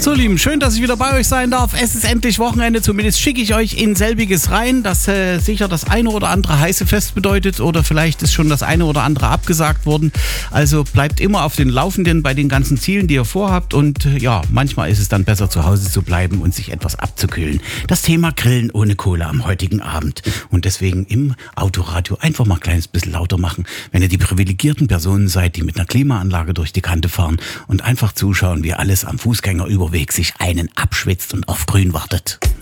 So, Lieben, schön, dass ich wieder bei euch sein darf. Es ist endlich Wochenende, zumindest schicke ich euch in selbiges rein, das sicher das eine oder andere heiße Fest bedeutet oder vielleicht ist schon das eine oder andere abgesagt worden. Also bleibt immer auf den Laufenden bei den ganzen Zielen, die ihr vorhabt und ja, manchmal ist es dann besser zu Hause zu bleiben und sich etwas abzukühlen. Das Thema Grillen ohne Kohle am heutigen Abend und deswegen im Autoradio einfach mal ein kleines bisschen lauter machen, wenn ihr die privilegierten Personen seid, die mit einer Klimaanlage durch die Kante fahren und einfach zuschauen, wie alles am Fußgängerüberweg sich einen abschwitzt und auf Grün wartet.